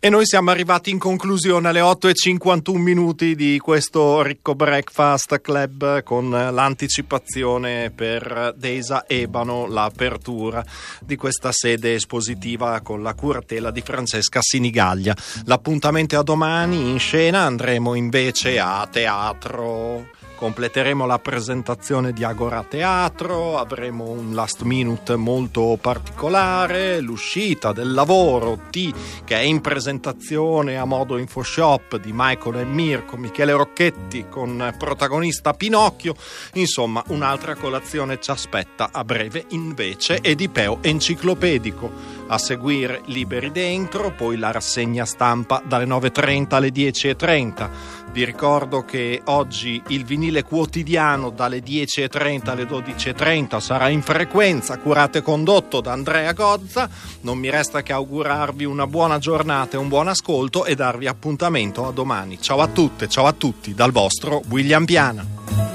E noi siamo arrivati in conclusione alle 8:51 di questo ricco breakfast club con l'anticipazione per Desa Ebano, l'apertura di questa sede espositiva con la curatela di Francesca Sinigaglia. L'appuntamento è a domani. In scena andremo invece a teatro. Completeremo la presentazione di Agora Teatro, avremo un last minute molto particolare, l'uscita del lavoro T che è in presentazione a modo InfoShop di Michael e Mirko, Michele Rocchetti con protagonista Pinocchio. Insomma, un'altra colazione ci aspetta a breve invece, Edipeo enciclopedico. A seguire Liberi Dentro, poi la rassegna stampa dalle 9:30 alle 10:30. Vi ricordo che oggi il vinile quotidiano dalle 10:30 alle 12:30 sarà in frequenza, curato e condotto da Andrea Gozza. Non mi resta che augurarvi una buona giornata e un buon ascolto e darvi appuntamento a domani. Ciao a tutte, ciao a tutti, dal vostro William Piana.